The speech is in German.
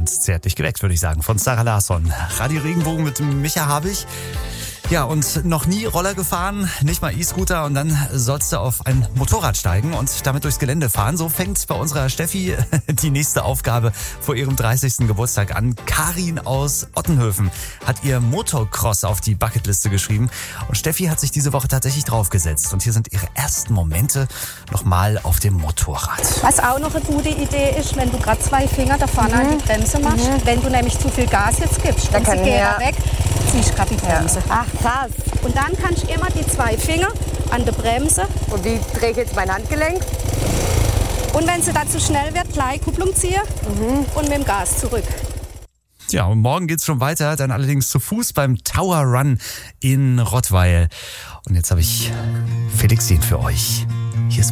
zärtlich geweckt, würde ich sagen, von Zara Larsson. Radio Regenbogen mit Micha Habich. Ja, und noch nie Roller gefahren, nicht mal E-Scooter, und dann sollst du auf ein Motorrad steigen und damit durchs Gelände fahren. So fängt bei unserer Steffi die nächste Aufgabe vor ihrem 30. Geburtstag an. Karin aus Ottenhöfen hat ihr Motocross auf die Bucketliste geschrieben und Steffi hat sich diese Woche tatsächlich draufgesetzt. Und hier sind ihre ersten Momente nochmal auf dem Motorrad. Was auch noch eine gute Idee ist, wenn du gerade 2 Finger da vorne an die Bremse machst, wenn du nämlich zu viel Gas jetzt gibst, dann geht er weg, ziehst gerade die Bremse. Ach, krass. Und dann kannst du immer die 2 Finger an der Bremse. Und wie drehe ich jetzt mein Handgelenk? Und wenn sie dann zu schnell wird, gleich Kupplung ziehen und mit dem Gas zurück. Ja, und morgen geht's schon weiter, dann allerdings zu Fuß beim Tower Run in Rottweil. Und jetzt habe ich Felix Jähn für euch. Hier ist